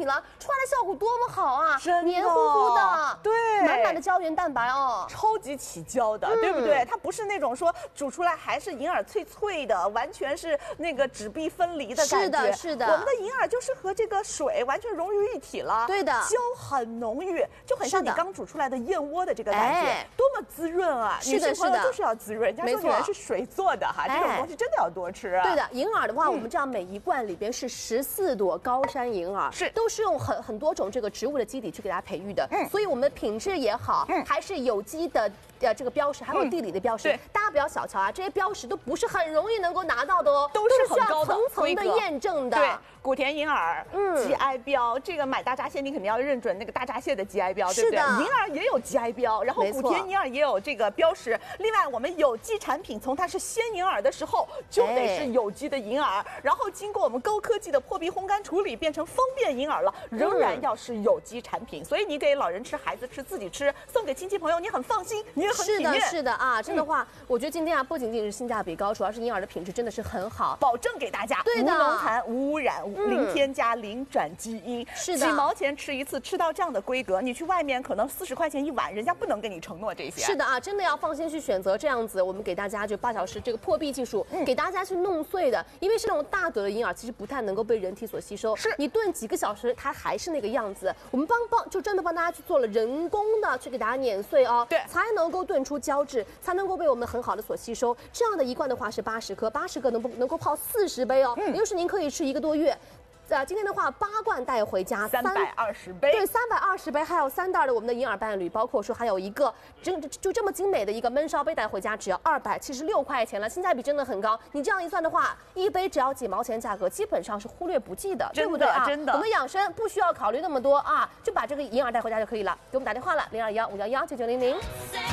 米了，出来的效果多么好啊！ 真的黏糊糊的， 对， 满满的胶原蛋白哦， 超级起胶的，对不对？它不是那种说煮出来还是银耳脆脆的，完全是那个质壁分离的感觉。 是的，是的。 我们的银耳就是和这个水完全融于一体了， 对的， 胶很浓郁，就很像你刚煮出来的燕窝的这个感觉，多么滋润啊！ 是的，是的， 就是要滋润。人家说女人是水做的哈，这种东西真的要多吃。 对的，银耳的话，我们这样每一罐里边是14朵高山银耳， 是都是用很多种这个植物的基底去给大家培育的，所以我们的品质也好，还是有机的。这个标识还有地理的标识，大家不要小瞧啊，这些标识都不是很容易能够拿到的哦， 都是很高的， 层层的验证的。 对，古田银耳，GI 标，这个买大闸蟹你肯定要认准那个大闸蟹的 GI 标，对不对？银耳也有 GI 标，然后古田银耳也有这个标识。另外，我们有机产品从它是鲜银耳的时候就得是有机的银耳，然后经过我们高科技的破壁烘干处理，变成方便银耳了，仍然要是有机产品。所以你给老人吃、孩子吃、自己吃，送给亲戚朋友，你很放心，你也很体面。 是的啊，真的话，我觉得今天啊，不仅仅是性价比高，主要是银耳的品质真的是很好， 保证给大家无农残、无污染、零添加、零转基因。 是的， 几毛钱吃一次，吃到这样的规格，你去外面可能40块钱一碗，人家不能给你承诺这些。 是的啊，真的要放心去选择这样子，我们给大家就8小时这个破壁技术，给大家去弄碎的，因为是那种大朵的银耳，其实不太能够被人体所吸收。 是你炖几个小时，它还是那个样子。我们就真的帮大家去做了人工的去给大家碾碎哦， 对， 才能够炖出胶质，才能够被我们很好的所吸收。这样的一罐的话是80克，80克能够泡40杯哦，也就是您可以吃1个多月。今天的话8罐带回家 ，320杯， 对，320杯，还有3袋的我们的银耳伴侣，包括说还有一个就这么精美的一个焖烧杯带回家，只要276块钱了，性价比真的很高。你这样一算的话，一杯只要几毛钱价格，基本上是忽略不计的，对不对啊？ 真的， 我们养生不需要考虑那么多啊，就把这个银耳带回家就可以了。给我们打电话了，0215119900。